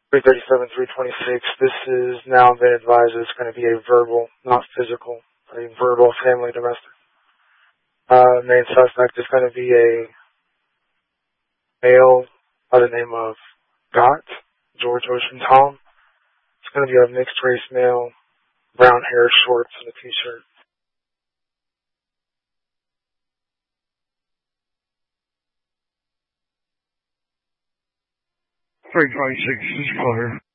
337, 326. This is now been advised it's going to be a verbal, not physical, a verbal family domestic. Main suspect is going to be a male by the name of Gott, George Ocean Tom. It's going to be a mixed race male, brown hair, shorts, and a t-shirt. 326 is clear.